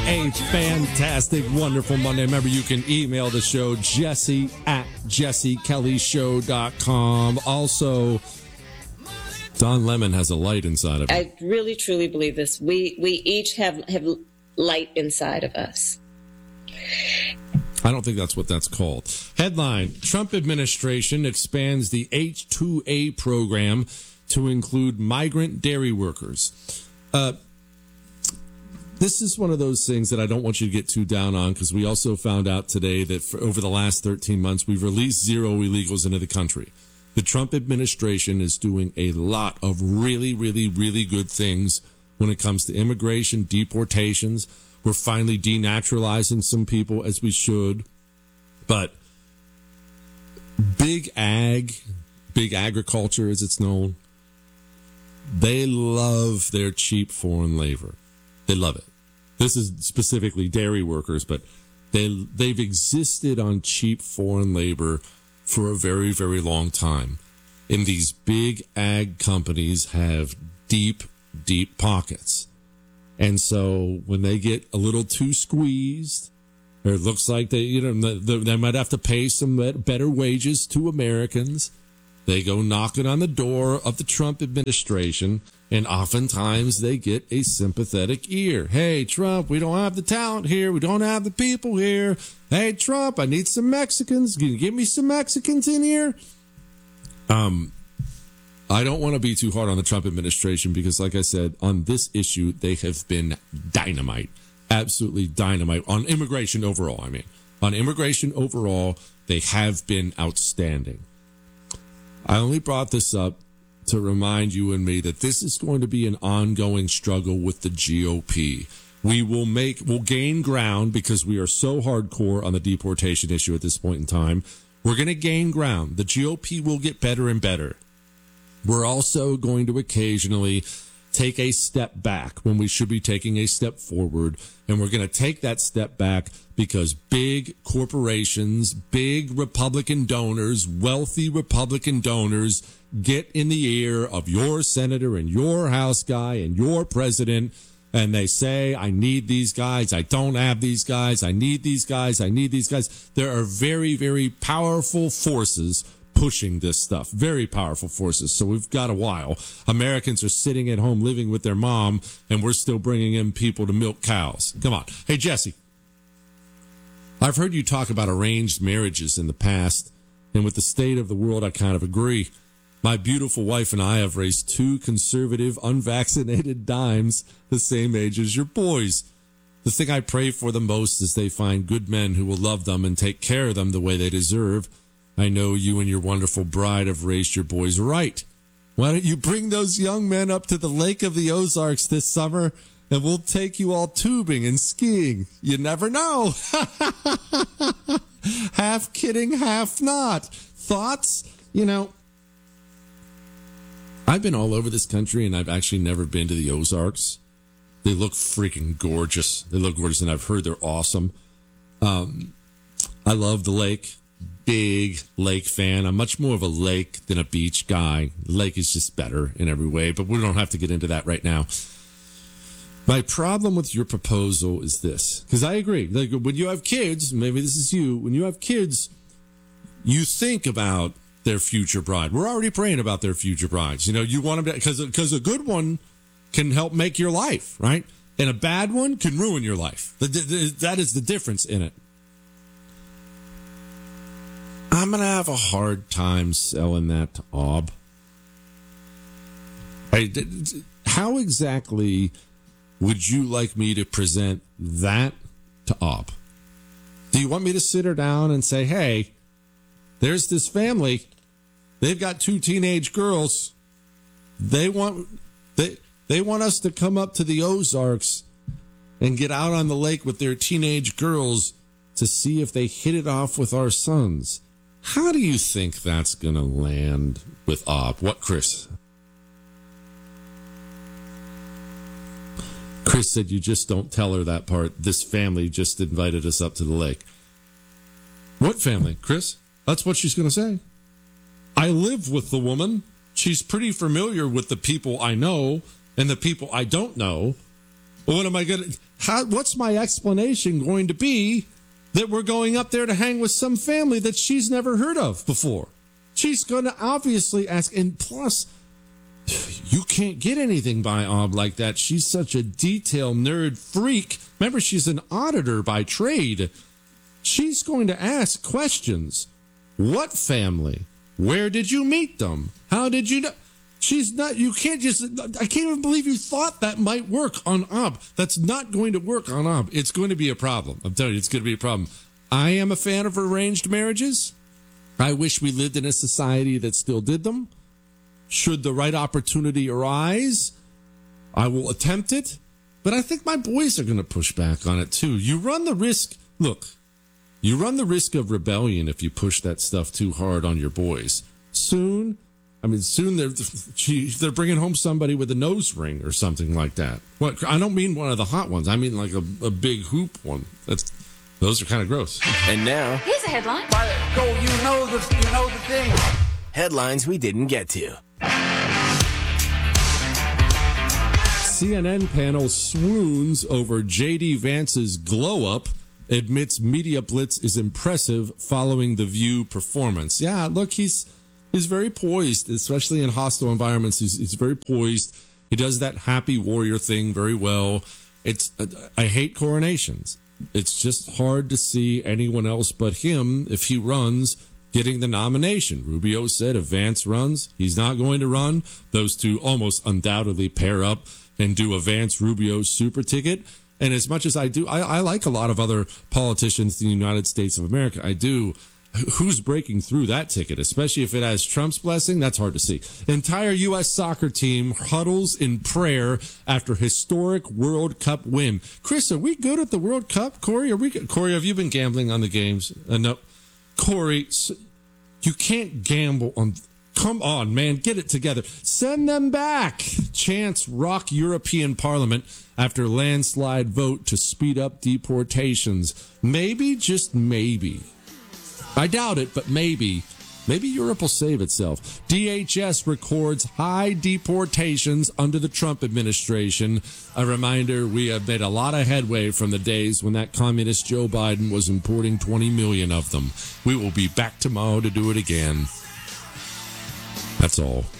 a fantastic, wonderful Monday. Remember, you can email the show, Jesse at jessekellyshow.com. Also, Don Lemon has a light inside of him. I really, truly believe this. We each have light inside of us. I don't think that's what that's called. Headline, Trump administration expands the H-2A program to include migrant dairy workers. This is one of those things that I don't want you to get too down on, because we also found out today that for over the last 13 months, we've released 0 illegals into the country. The Trump administration is doing a lot of really, really, really good things when it comes to immigration, deportations. We're finally denaturalizing some people, as we should. But big agriculture, as it's known, they love their cheap foreign labor. They love it. This is specifically dairy workers, but they've existed on cheap foreign labor for a very, very long time. And these big ag companies have deep, deep pockets. And so when they get a little too squeezed, or it looks like they might have to pay some better wages to Americans, they go knocking on the door of the Trump administration, and oftentimes they get a sympathetic ear. Hey, Trump, we don't have the talent here. We don't have the people here. Hey, Trump, I need some Mexicans. Can you give me some Mexicans in here? I don't want to be too hard on the Trump administration because, like I said, on this issue, they have been dynamite. Absolutely dynamite. On immigration overall, On immigration overall, they have been outstanding. I only brought this up to remind you and me that this is going to be an ongoing struggle with the GOP. We'll gain ground because we are so hardcore on the deportation issue at this point in time. We're going to gain ground. The GOP will get better and better. We're also going to occasionally take a step back when we should be taking a step forward. And we're going to take that step back because big corporations, big Republican donors, wealthy Republican donors get in the ear of your senator and your House guy and your president, and they say, I need these guys. I don't have these guys. I need these guys. I need these guys. There are very, very powerful forces pushing this stuff. Very powerful forces. So we've got a while. Americans are sitting at home living with their mom, and we're still bringing in people to milk cows. Come on. Hey, Jesse, I've heard you talk about arranged marriages in the past, and with the state of the world, I kind of agree. My beautiful wife and I have raised 2 conservative, unvaccinated dimes the same age as your boys. The thing I pray for the most is they find good men who will love them and take care of them the way they deserve. I know you and your wonderful bride have raised your boys right. Why don't you bring those young men up to the Lake of the Ozarks this summer, and we'll take you all tubing and skiing. You never know. Half kidding, half not. Thoughts? I've been all over this country, and I've actually never been to the Ozarks. They look freaking gorgeous. And I've heard they're awesome. I love the lake. Big lake fan. I'm much more of a lake than a beach guy. Lake is just better in every way, but we don't have to get into that right now. My problem with your proposal is this, because I agree. Like when you have kids, maybe this is you, when you have kids, you think about their future bride. We're already praying about their future brides. You want them to, because a good one can help make your life, right? And a bad one can ruin your life. That is the difference in it. I'm going to have a hard time selling that to Ob. How exactly would you like me to present that to Ob? Do you want me to sit her down and say, hey, there's this family. They've got 2 teenage girls. They want us to come up to the Ozarks and get out on the lake with their teenage girls to see if they hit it off with our sons. How do you think that's going to land with Ob? What, Chris? Chris said you just don't tell her that part. This family just invited us up to the lake. What family, Chris? That's what she's going to say. I live with the woman. She's pretty familiar with the people I know and the people I don't know. What am I going to, what's my explanation going to be that we're going up there to hang with some family that she's never heard of before? She's going to obviously ask, and plus, you can't get anything by Ob like that. She's such a detail nerd freak. Remember, she's an auditor by trade. She's going to ask questions. What family? Where did you meet them? How did you know? She's not, you can't just, I can't even believe you thought that might work on Ob. That's not going to work on Ob. It's going to be a problem. I'm telling you, it's going to be a problem. I am a fan of arranged marriages. I wish we lived in a society that still did them. Should the right opportunity arise, I will attempt it. But I think my boys are going to push back on it too. You run the risk, look, you run the risk of rebellion if you push that stuff too hard on your boys. Soon they're bringing home somebody with a nose ring or something like that. What? I don't mean one of the hot ones. I mean like a big hoop one. Those are kind of gross. And now, here's a headline. Go, you know the thing. Headlines we didn't get to. CNN panel swoons over J.D. Vance's glow-up, admits Media Blitz is impressive following the View performance. Yeah, look, he's very poised, especially in hostile environments. He's very poised. He does that happy warrior thing very well. I hate coronations. It's just hard to see anyone else but him, if he runs, getting the nomination. Rubio said if Vance runs, he's not going to run. Those two almost undoubtedly pair up and do a Vance-Rubio super ticket. And as much as I do, I like a lot of other politicians in the United States of America. I do. Who's breaking through that ticket, especially if it has Trump's blessing? That's hard to see. Entire U.S. soccer team huddles in prayer after historic World Cup win. Chris, are we good at the World Cup? Corey, Corey, have you been gambling on the games? No. Corey, you can't gamble on... Come on, man, get it together. Send them back. Chants rock European Parliament after landslide vote to speed up deportations. Maybe, just maybe. I doubt it, but maybe Europe will save itself. DHS records high deportations under the Trump administration. A reminder, we have made a lot of headway from the days when that communist Joe Biden was importing 20 million of them. We will be back tomorrow to do it again. That's all.